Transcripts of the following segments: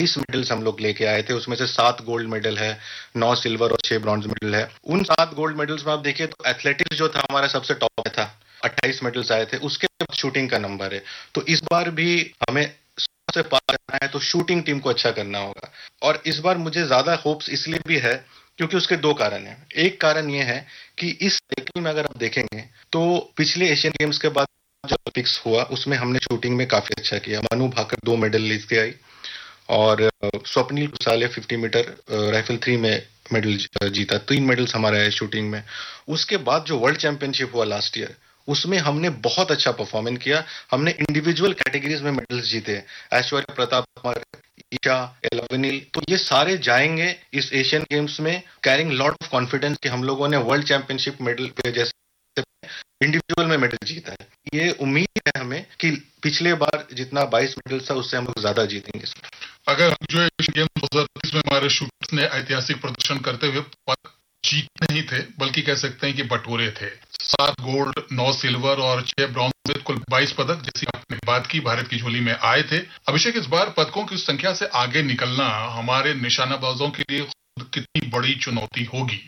28 medals हम लोग लेके आए थे, उसमें से 7 गोल्ड मेडल है, 9 सिल्वर और 6 ब्रॉन्ज मेडल है। उन 7 गोल्ड मेडल्स में आप देखिए तो एथलेटिक्स जो था हमारा सबसे टॉप में था, 28 मेडल्स आए थे, उसके बाद शूटिंग का नंबर है। तो इस बार भी हमें से पार करना है तो शूटिंग टीम को अच्छा करना होगा। और इस बार मुझे ज्यादा होप्स इसलिए भी है क्योंकि उसके 2 कारण हैं। एक कारण ये है कि इस साइकिल में अगर आप देखेंगे तो पिछले एशियन गेम्स के बाद जो ओलंपिक्स हुआ उसमें हमने शूटिंग में काफी अच्छा किया। मनु भाकर 2 मेडल लेके आई और स्वप्निल कुसाले 50 मीटर राइफल 3 में मेडल जीता। 3 मेडल्स हमारे आए शूटिंग में। उसके बाद जो वर्ल्ड चैंपियनशिप हुआ लास्ट ईयर, उसमें हमने बहुत अच्छा परफॉर्मेंस किया। हमने इंडिविजुअल कैटेगरीज में मेडल्स जीते। ऐश्वर्या प्रताप कुमार, ईशा, एलवेनिल, तो ये सारे जाएंगे इस एशियन गेम्स में कैरिंग लॉट ऑफ कॉन्फिडेंस कि हम लोगों ने वर्ल्ड चैंपियनशिप मेडल पे जैसे इंडिविजुअल में मेडल जीता है। ये उम्मीद है हमें कि पिछले बार जितना 22 मेडल था उससे हम लोग ज्यादा जीतेंगे। अगर जो एशियन गेम 2023 में हमारे शूटर्स ने ऐतिहासिक प्रदर्शन करते हुए पदक जीत नहीं थे बल्कि कह सकते हैं कि बटोरे थे। 7 गोल्ड, 9 सिल्वर और 6 ब्रॉन्ज में कुल 22 पदक, जैसी आपने बात की, भारत की झोली में आए थे। अभिषेक, इस बार पदकों की संख्या से आगे निकलना हमारे निशानाबाजों के लिए कितनी बड़ी चुनौती होगी?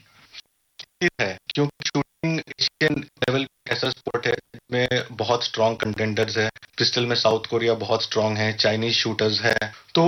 है क्योंकि शूटिंग एशियन लेवल ऐसा स्पोर्ट है जिसमें बहुत स्ट्रॉन्ग कंटेंडर्स है। पिस्टल में साउथ कोरिया बहुत स्ट्रॉन्ग है, चाइनीज शूटर्स है, तो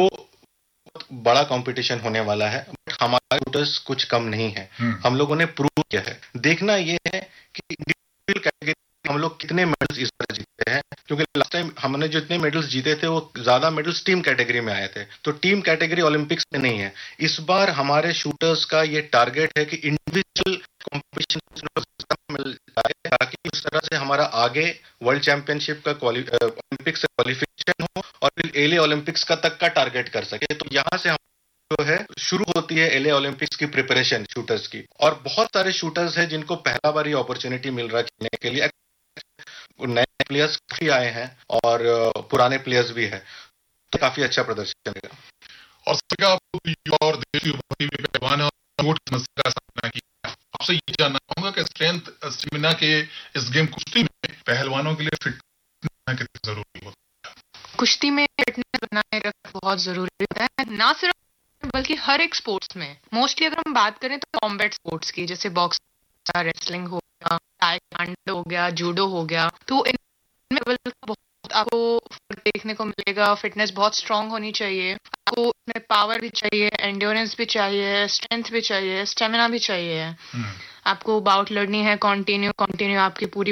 बड़ा कंपटीशन होने वाला है। बट हमारे शूटर्स कुछ कम नहीं है। हम लोगों ने प्रूव किया है। देखना ये है कि इंडिविजुअल कैटेगरी हम लोग कितने मेडल्स इस बार जीते हैं, क्योंकि लास्ट टाइम हमने जितने मेडल्स जीते थे वो ज्यादा मेडल्स टीम कैटेगरी में आए थे, तो टीम कैटेगरी ओलंपिक्स में नहीं है। इस बार हमारे शूटर्स का ये टारगेट है कि इंडिविजुअल कॉम्पिटिशन मिल जाए ताकि उस तरह से हमारा आगे वर्ल्ड चैंपियनशिप का ओलंपिक्स से क्वालिफिकेशन हो और फिर एलए ओलंपिक्स का तक का टारगेट कर सके। तो यहाँ से हम जो है शुरू होती है एलए ओलंपिक्स की प्रिपरेशन शूटर्स की। और बहुत सारे शूटर्स हैं जिनको पहला बार ये अपॉर्चुनिटी मिल रहा है खेलने के लिए। नए प्लेयर्स काफी आए हैं और पुराने प्लेयर्स भी है, तो काफी अच्छा प्रदर्शन रहेगा। और और देश की उभरती हुई पहलवान और चोट समस्या का सामना किया। आपसे ये जानना चाहूंगा कि स्ट्रेंथ स्टेमिना के इस गेम कुश्ती में पहलवानों के लिए फिटनेस कितनी जरूरी होती है? कुश्ती में फिटनेस बनाए रखना बहुत जरूरी होता है, ना सिर्फ बल्कि हर एक स्पोर्ट्स में। मोस्टली अगर हम बात करें तो कॉम्बैट स्पोर्ट्स की, जैसे बॉक्स, रेसलिंग हो गया, ताइक्वांडो हो गया, जूडो हो गया, तो इनमें बहुत आपको देखने को मिलेगा। फिटनेस बहुत स्ट्रांग होनी चाहिए आपको, इसमें पावर भी चाहिए, एंड्योरेंस भी चाहिए, स्ट्रेंथ भी चाहिए, स्टेमिना भी चाहिए। आपको बाउट लड़नी है कंटिन्यू आपकी पूरी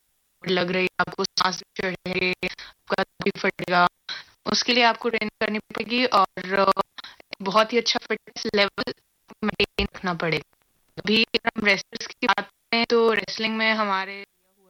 लग रही है, आपको सांस भी चढ़ेगी, आपका भी फटेगा, उसके लिए आपको ट्रेनिंग करनी पड़ेगी और बहुत ही अच्छा फिटनेस लेवल मेंटेन रखना पड़ेगा। अभी हम रेसलर्स की बात करें तो रेसलिंग में हमारे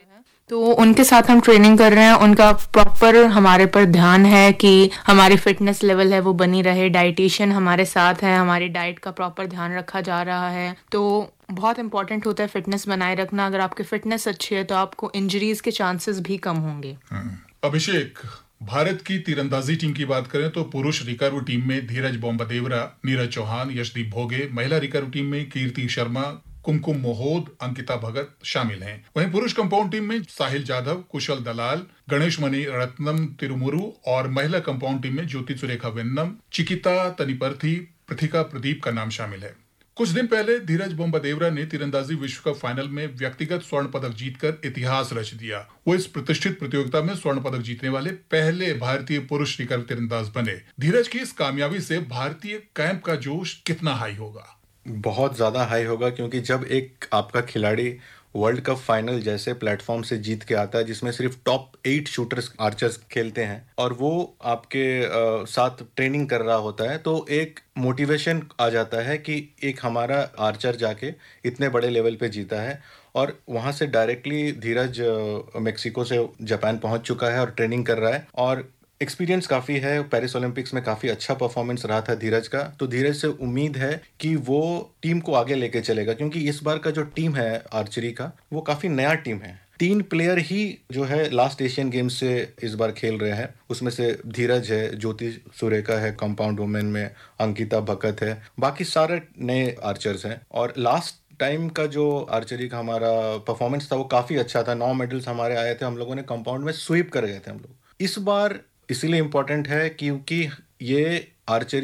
तो उनके साथ हम ट्रेनिंग कर रहे हैं, उनका प्रॉपर हमारे पर ध्यान है कि हमारी फिटनेस लेवल है वो बनी रहे। डाइटिशियन हमारे साथ है, हमारी डाइट का प्रॉपर ध्यान रखा जा रहा है। तो बहुत इंपॉर्टेंट होता है फिटनेस बनाए रखना। अगर आपकी फिटनेस अच्छी है तो आपको इंजरीज के चांसेस भी कम होंगे। अभिषेक, भारत की तीरंदाजी टीम की बात करें तो पुरुष रिकर्व टीम में धीरज बोम्बदेवरा, नीरज चौहान, यशदीप भोगे, महिला रिकर्व टीम में कीर्ति शर्मा, कुमकुम मोहोद, अंकिता भगत शामिल हैं। वहीं पुरुष कंपाउंड टीम में साहिल जाधव, कुशल दलाल, गणेश मणि रत्नम तिरुमुरु और महिला कंपाउंड टीम में ज्योति सुरेखा वेन्नम, चिकिता तनिपर्थी, पृथिका प्रदीप का नाम शामिल है। कुछ दिन पहले धीरज बोम्बदेवरा ने तीरंदाजी विश्व कप फाइनल में व्यक्तिगत स्वर्ण पदक जीतकर इतिहास रच दिया। वो इस प्रतिष्ठित प्रतियोगिता में स्वर्ण पदक जीतने वाले पहले भारतीय पुरुष रिकर्व तीरंदाज बने। धीरज की इस कामयाबी से भारतीय कैंप का जोश कितना हाई होगा? बहुत ज्यादा हाई होगा, क्योंकि जब एक आपका खिलाड़ी वर्ल्ड कप फाइनल जैसे प्लेटफॉर्म से जीत के आता है जिसमें सिर्फ टॉप 8 शूटर्स आर्चर्स खेलते हैं और वो आपके साथ ट्रेनिंग कर रहा होता है, तो एक मोटिवेशन आ जाता है कि एक हमारा आर्चर जाके इतने बड़े लेवल पे जीता है। और वहाँ से डायरेक्टली धीरज मेक्सिको से जापान पहुँच चुका है और ट्रेनिंग कर रहा है और एक्सपीरियंस काफ़ी है। पेरिस ओलंपिक्स में काफ़ी अच्छा परफॉर्मेंस रहा था धीरज का, तो धीरज से उम्मीद है कि वो टीम को आगे लेके चलेगा, क्योंकि इस बार का जो टीम है आर्चरी का वो काफ़ी नया टीम है। 3 प्लेयर ही जो है लास्ट एशियन गेम्स से इस बार खेल रहे हैं, उसमें से धीरज है, ज्योति सुरेखा है कंपाउंड वुमेन में, अंकिता भगत है, बाकी सारे नए आर्चर्स हैं। और लास्ट टाइम का जो आर्चरी का हमारा परफॉर्मेंस था वो काफ़ी अच्छा था। 9 मेडल्स हमारे आए थे, हम लोगों ने कंपाउंड में स्वीप कर गए थे हम लोग। इस बार इसीलिए इम्पोर्टेंट है क्योंकि ये आर्चरी